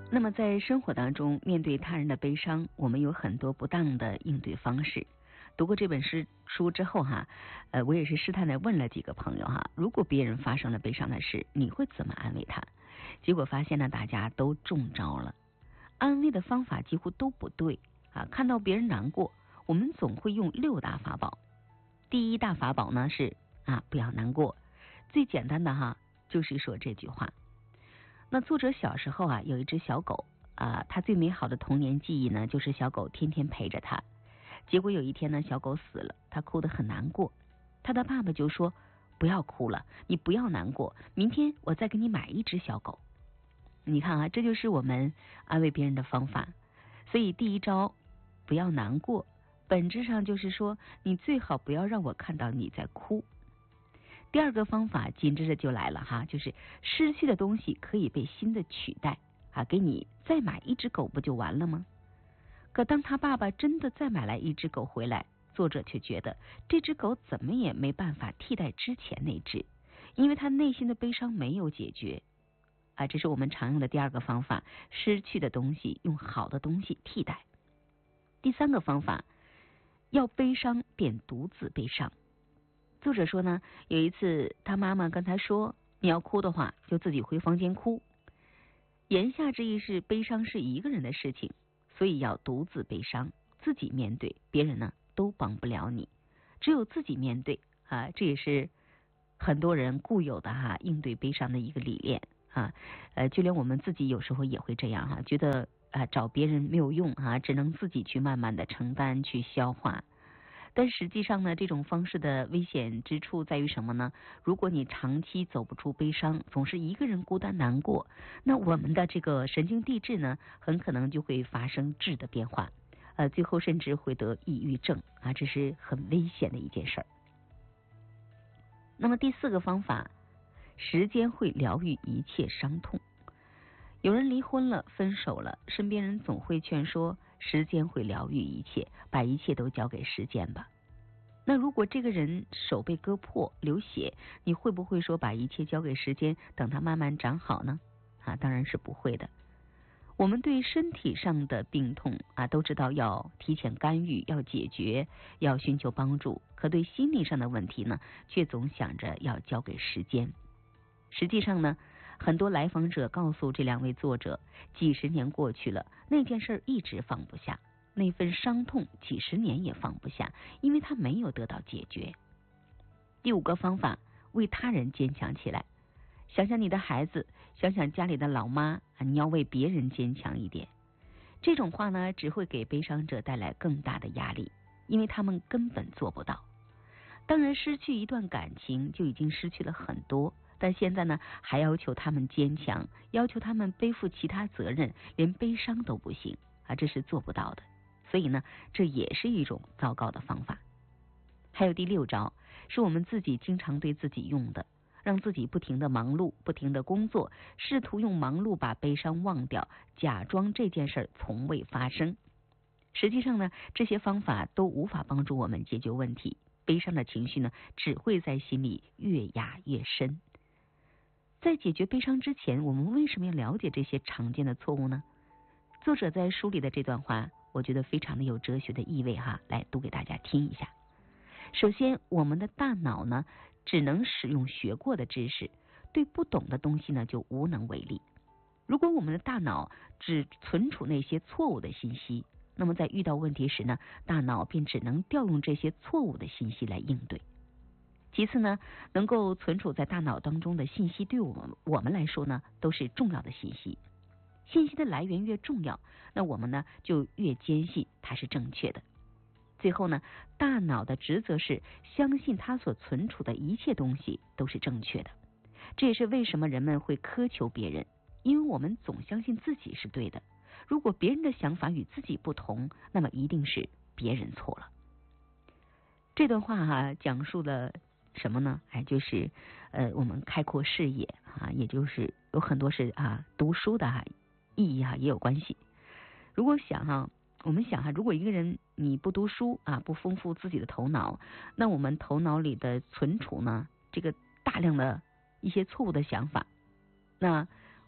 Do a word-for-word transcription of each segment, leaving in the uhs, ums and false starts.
那么在生活当中，面对他人的悲伤，我们有很多不当的应对方式。读过这本诗书之后哈，呃，我也是试探的问了几个朋友哈，如果别人发生了悲伤的事，你会怎么安慰他？结果发现呢，大家都中招了，安慰的方法几乎都不对啊。看到别人难过，我们总会用六大法宝。第一大法宝呢是啊，不要难过。最简单的哈，就是说这句话。那作者小时候啊，有一只小狗啊，他最美好的童年记忆呢，就是小狗天天陪着他。结果有一天呢，小狗死了，他哭得很难过。他的爸爸就说：“不要哭了，你不要难过，明天我再给你买一只小狗。”你看啊，这就是我们安慰别人的方法。所以第一招，不要难过，本质上就是说，你最好不要让我看到你在哭。第二个方法紧接着就来了哈，就是失去的东西可以被新的取代啊，给你再买一只狗不就完了吗？可当他爸爸真的再买来一只狗回来，作者却觉得这只狗怎么也没办法替代之前那只，因为他内心的悲伤没有解决啊。这是我们常用的第二个方法，失去的东西用好的东西替代。第三个方法，要悲伤便独自悲伤。作者说呢，有一次他妈妈跟他说，你要哭的话就自己回房间哭。言下之意是悲伤是一个人的事情，所以要独自悲伤，自己面对，别人呢都帮不了你，只有自己面对啊。这也是很多人固有的哈应对悲伤的一个理念啊。呃，就连我们自己有时候也会这样哈，觉得啊找别人没有用啊，只能自己去慢慢的承担去消化。但实际上呢，这种方式的危险之处在于什么呢？如果你长期走不出悲伤，总是一个人孤单难过，那我们的这个神经递质呢，很可能就会发生质的变化，呃，最后甚至会得抑郁症啊，这是很危险的一件事儿。那么第四个方法，时间会疗愈一切伤痛。有人离婚了，分手了，身边人总会劝说时间会疗愈一切，把一切都交给时间吧。那如果这个人手被割破流血，你会不会说把一切交给时间，等他慢慢长好呢？啊，当然是不会的。我们对身体上的病痛啊，都知道要提前干预，要解决，要寻求帮助，可对心理上的问题呢，却总想着要交给时间。实际上呢，很多来访者告诉这两位作者，几十年过去了，那件事一直放不下，那份伤痛几十年也放不下，因为他没有得到解决。第五个方法，为他人坚强起来。想想你的孩子，想想家里的老妈，你要为别人坚强一点。这种话呢，只会给悲伤者带来更大的压力，因为他们根本做不到。当然，失去一段感情就已经失去了很多，但现在呢，还要求他们坚强，要求他们背负其他责任，连悲伤都不行啊，这是做不到的。所以呢，这也是一种糟糕的方法。还有第六招，是我们自己经常对自己用的，让自己不停的忙碌，不停的工作，试图用忙碌把悲伤忘掉，假装这件事从未发生。实际上呢，这些方法都无法帮助我们解决问题，悲伤的情绪呢，只会在心里越压越深。在解决悲伤之前，我们为什么要了解这些常见的错误呢？作者在书里的这段话，我觉得非常的有哲学的意味哈，来读给大家听一下。首先，我们的大脑呢，只能使用学过的知识，对不懂的东西呢，就无能为力。如果我们的大脑只存储那些错误的信息，那么在遇到问题时呢，大脑便只能调用这些错误的信息来应对。其次呢，能够存储在大脑当中的信息，对我们我们来说呢，都是重要的信息。信息的来源越重要，那我们呢就越坚信它是正确的。最后呢，大脑的职责是相信它所存储的一切东西都是正确的。这也是为什么人们会苛求别人，因为我们总相信自己是对的。如果别人的想法与自己不同，那么一定是别人错了。这段话哈、啊，讲述了什么呢？哎，就是呃，我们开阔视野啊，也就是有很多是啊，读书的哈、啊、意义哈、啊、也有关系。如果想哈、啊，我们想哈、啊，如果一个人你不读书啊，不丰富自己的头脑，那我们头脑里的存储呢，这个大量的一些错误的想法，那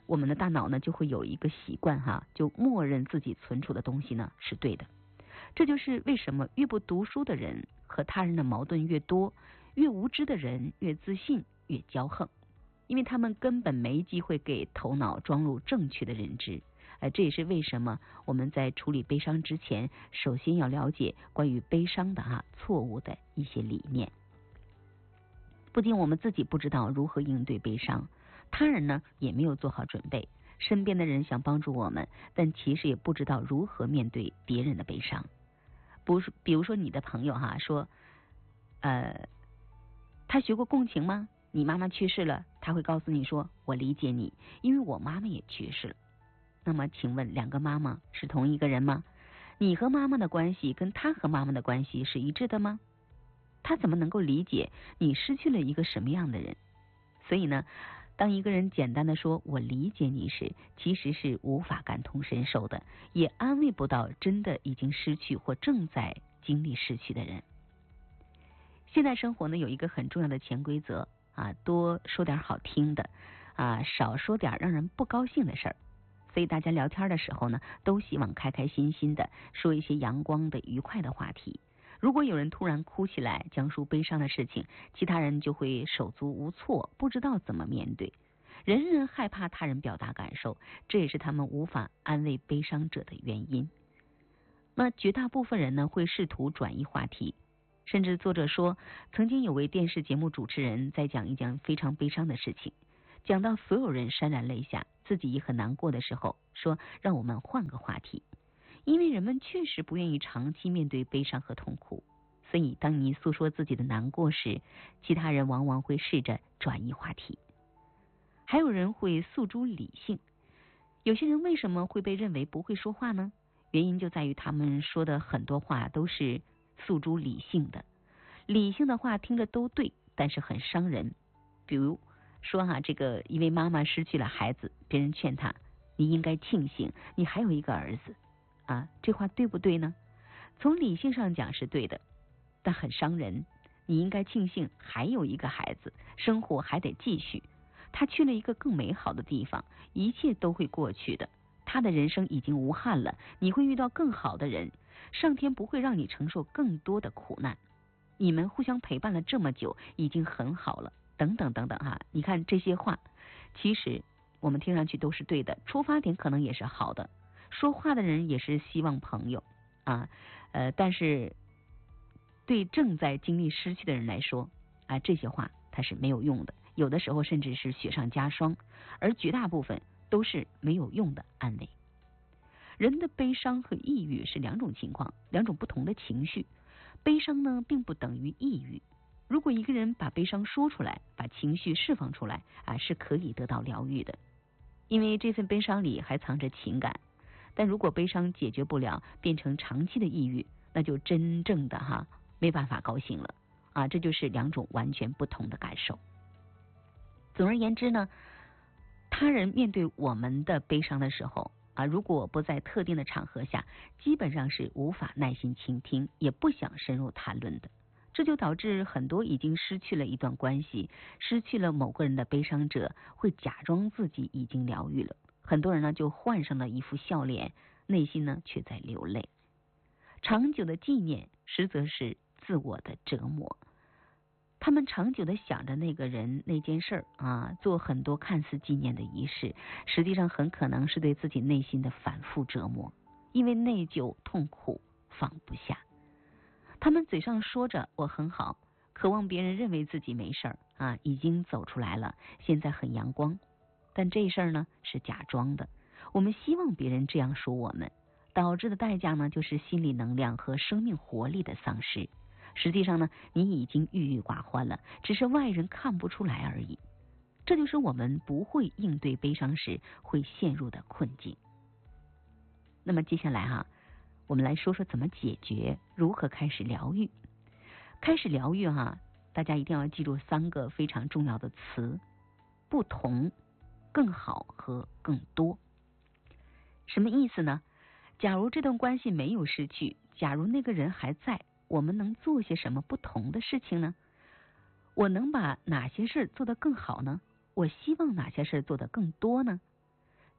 我们的大脑呢就会有一个习惯哈，就默认自己存储的东西呢是对的。这就是为什么越不读书的人和他人的矛盾越多，越无知的人越自信越骄横，因为他们根本没机会给头脑装入正确的认知。呃，这也是为什么我们在处理悲伤之前，首先要了解关于悲伤的哈错误的一些理念。不仅我们自己不知道如何应对悲伤，他人呢也没有做好准备。身边的人想帮助我们，但其实也不知道如何面对别人的悲伤。不是，比如说你的朋友哈说，呃，他学过共情吗？你妈妈去世了，他会告诉你说，我理解你，因为我妈妈也去世了。那么请问两个妈妈是同一个人吗？你和妈妈的关系跟他和妈妈的关系是一致的吗？他怎么能够理解你失去了一个什么样的人？所以呢，当一个人简单的说我理解你时，其实是无法感同身受的，也安慰不到真的已经失去或正在经历失去的人。现代生活呢有一个很重要的潜规则啊，多说点好听的啊，少说点让人不高兴的事儿。所以大家聊天的时候呢，都希望开开心心的说一些阳光的愉快的话题。如果有人突然哭起来，讲述悲伤的事情，其他人就会手足无措，不知道怎么面对。人人害怕他人表达感受，这也是他们无法安慰悲伤者的原因。那绝大部分人呢，会试图转移话题。甚至作者说，曾经有位电视节目主持人在讲一讲非常悲伤的事情，讲到所有人潸然泪下，自己也很难过的时候，说让我们换个话题。因为人们确实不愿意长期面对悲伤和痛苦，所以当你诉说自己的难过时，其他人往往会试着转移话题。还有人会诉诸理性。有些人为什么会被认为不会说话呢？原因就在于他们说的很多话都是诉诸理性的。理性的话听着都对，但是很伤人。比如说哈，这个因为妈妈失去了孩子，别人劝他，你应该庆幸你还有一个儿子啊，这话对不对呢？从理性上讲是对的，但很伤人。你应该庆幸还有一个孩子，生活还得继续。他去了一个更美好的地方，一切都会过去的。他的人生已经无憾了，你会遇到更好的人，上天不会让你承受更多的苦难。你们互相陪伴了这么久，已经很好了，等等等等哈。你看这些话，其实我们听上去都是对的，出发点可能也是好的，说话的人也是希望朋友啊，呃，但是对正在经历失去的人来说啊，这些话它是没有用的，有的时候甚至是雪上加霜，而绝大部分都是没有用的安慰。人的悲伤和抑郁是两种情况，两种不同的情绪。悲伤呢，并不等于抑郁。如果一个人把悲伤说出来，把情绪释放出来啊，是可以得到疗愈的，因为这份悲伤里还藏着情感。但如果悲伤解决不了，变成长期的抑郁，那就真正的哈没办法高兴了啊！这就是两种完全不同的感受。总而言之呢，他人面对我们的悲伤的时候啊，如果不在特定的场合下，基本上是无法耐心倾听，也不想深入谈论的。这就导致很多已经失去了一段关系，失去了某个人的悲伤者，会假装自己已经疗愈了。很多人呢就换上了一副笑脸，内心呢却在流泪。长久的纪念实则是自我的折磨。他们长久的想着那个人那件事儿啊，做很多看似纪念的仪式，实际上很可能是对自己内心的反复折磨，因为内疚痛苦放不下。他们嘴上说着我很好，渴望别人认为自己没事儿啊，已经走出来了，现在很阳光，但这事儿呢是假装的。我们希望别人这样说我们，导致的代价呢就是心理能量和生命活力的丧失。实际上呢，你已经郁郁寡欢了，只是外人看不出来而已。这就是我们不会应对悲伤时会陷入的困境。那么接下来哈，我们来说说怎么解决，如何开始疗愈。开始疗愈哈，大家一定要记住三个非常重要的词：不同、更好和更多。什么意思呢？假如这段关系没有失去，假如那个人还在，我们能做些什么不同的事情呢？我能把哪些事做得更好呢？我希望哪些事做得更多呢？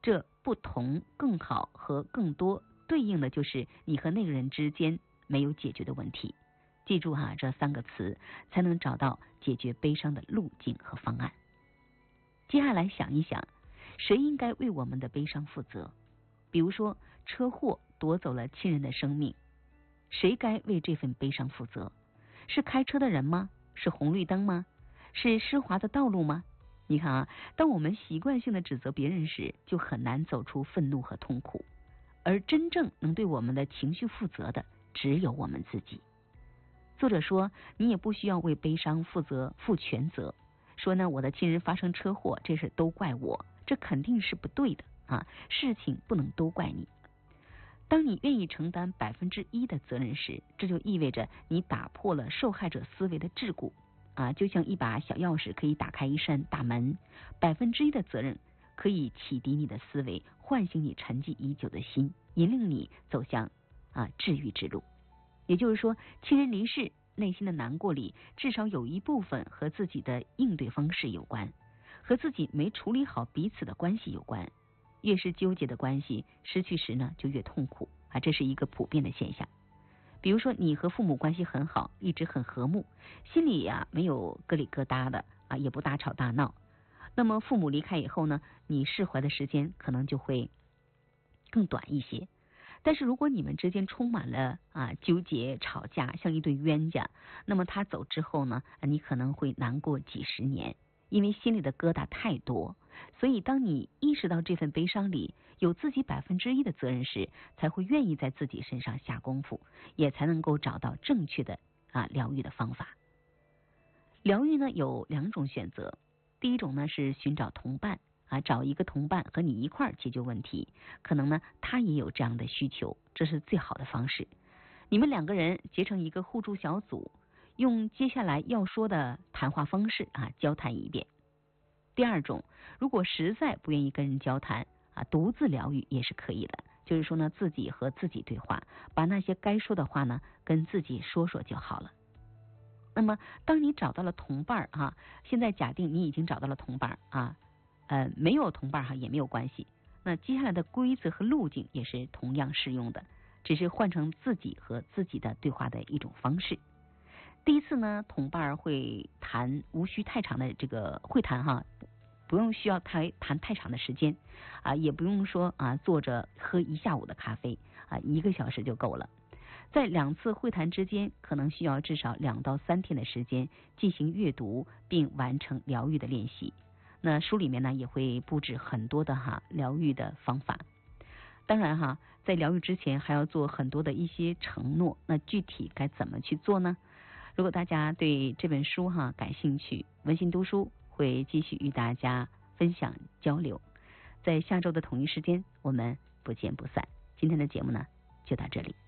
这不同、更好和更多对应的就是你和那个人之间没有解决的问题。记住哈，这三个词才能找到解决悲伤的路径和方案。接下来想一想，谁应该为我们的悲伤负责？比如说车祸夺走了亲人的生命，谁该为这份悲伤负责？是开车的人吗？是红绿灯吗？是湿滑的道路吗？你看啊，当我们习惯性的指责别人时，就很难走出愤怒和痛苦，而真正能对我们的情绪负责的只有我们自己。作者说，你也不需要为悲伤负责负全责，说呢我的亲人发生车祸，这事都怪我，这肯定是不对的啊，事情不能都怪你。当你愿意承担百分之一的责任时，这就意味着你打破了受害者思维的桎梏啊，就像一把小钥匙可以打开一扇大门，百分之一的责任可以启迪你的思维，唤醒你沉寂已久的心，引领你走向啊治愈之路。也就是说，亲人离世，内心的难过里至少有一部分和自己的应对方式有关，和自己没处理好彼此的关系有关。越是纠结的关系，失去时呢就越痛苦啊，这是一个普遍的现象。比如说你和父母关系很好，一直很和睦，心里呀、啊、没有疙里疙瘩的啊，也不大吵大闹，那么父母离开以后呢，你释怀的时间可能就会更短一些。但是如果你们之间充满了啊纠结吵架，像一对冤家，那么他走之后呢，你可能会难过几十年，因为心里的疙瘩太多。所以当你意识到这份悲伤里有自己百分之一的责任时，才会愿意在自己身上下功夫，也才能够找到正确的啊疗愈的方法。疗愈呢有两种选择，第一种呢是寻找同伴啊，找一个同伴和你一块儿解决问题，可能呢他也有这样的需求，这是最好的方式。你们两个人结成一个互助小组，用接下来要说的谈话方式啊交谈一遍。第二种，如果实在不愿意跟人交谈啊，独自疗愈也是可以的，就是说呢自己和自己对话，把那些该说的话呢跟自己说说就好了。那么当你找到了同伴啊，现在假定你已经找到了同伴啊，呃，没有同伴哈也没有关系。那接下来的规则和路径也是同样适用的，只是换成自己和自己的对话的一种方式。第一次呢，同伴会谈无需太长的这个会谈哈，不用需要谈谈太长的时间啊，也不用说啊坐着喝一下午的咖啡啊，一个小时就够了。在两次会谈之间，可能需要至少两到三天的时间进行阅读并完成疗愈的练习。那书里面呢也会布置很多的哈疗愈的方法。当然哈，在疗愈之前还要做很多的一些承诺，那具体该怎么去做呢？如果大家对这本书哈感兴趣，温馨读书会继续与大家分享交流。在下周的同一时间，我们不见不散。今天的节目呢就到这里。